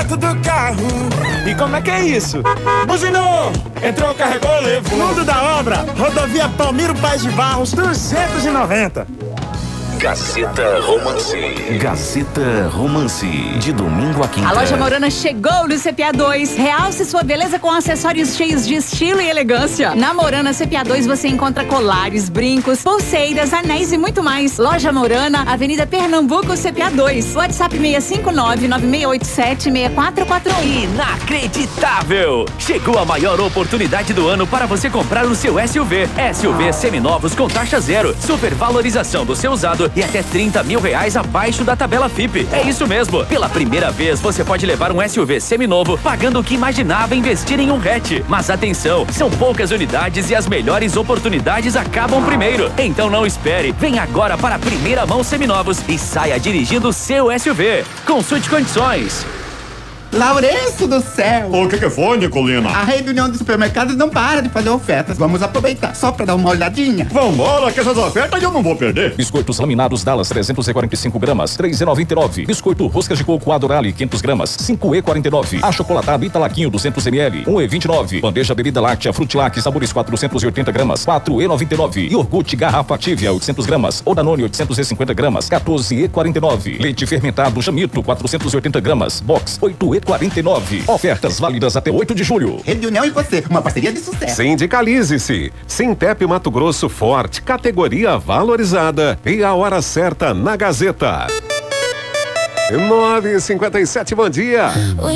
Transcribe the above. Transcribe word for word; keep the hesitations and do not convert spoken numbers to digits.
dentro do carro. E como é que é isso? Buzinou, entrou, carregou, levou. Mundo da obra, rodovia Palmiro Paz de Barros, duzentos e noventa. Gazeta Romance. Gazeta Romance. De domingo a quinta. A loja Morana chegou no C P A dois. Realce sua beleza com acessórios cheios de estilo e elegância. Na Morana C P A dois você encontra colares, brincos, pulseiras, anéis e muito mais. Loja Morana, Avenida Pernambuco, C P A dois. WhatsApp seis cinco nove, nove seis oito sete, seis quatro quatro um. Inacreditável! Chegou a maior oportunidade do ano para você comprar o seu S U V. S U V seminovos com taxa zero, supervalorização do seu usado e até trinta mil reais abaixo da tabela F I P. É isso mesmo. Pela primeira vez você pode levar um S U V seminovo pagando o que imaginava investir em um hatch. Mas atenção, são poucas unidades e as melhores oportunidades acabam primeiro. Então não espere. Vem agora para a primeira mão seminovos e saia dirigindo o seu S U V. Consulte condições. Lourenço do céu! O que que foi, Nicolina? A Rede União dos Supermercados não para de fazer ofertas. Vamos aproveitar só pra dar uma olhadinha. Vambora, que essas ofertas eu não vou perder. Biscoitos laminados Dallas trezentos e quarenta e cinco gramas, três reais e noventa e nove. Biscoito roscas de coco Adorale quinhentas gramas, cinco reais e quarenta e nove. Achocolatado Italaquinho duzentos mililitros, um real e vinte e nove. Bandeja bebida láctea Frutilac sabores quatrocentos e oitenta gramas, quatro reais e noventa e nove. Iogurte garrafa Tívia oitocentas gramas, ou Danone oitocentos e cinquenta gramas, quatorze reais e quarenta e nove. Leite fermentado Jamito quatrocentas e oitenta gramas, box oito reais e quarenta e nove. Ofertas válidas até oito de julho. Rede União e você, uma parceria de sucesso. Sindicalize-se. Sintep Mato Grosso Forte, categoria valorizada. E a hora certa na Gazeta. nove e cinquenta e sete, bom dia.